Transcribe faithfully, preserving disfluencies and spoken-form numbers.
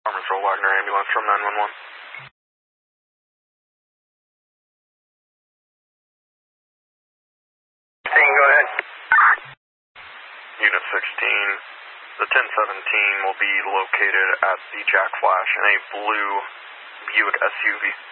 Roll Wagner ambulance from nine one one. Go ahead. Unit sixteen, the ten seventeen will be located at the Jack Flash in a blue Buick S U V.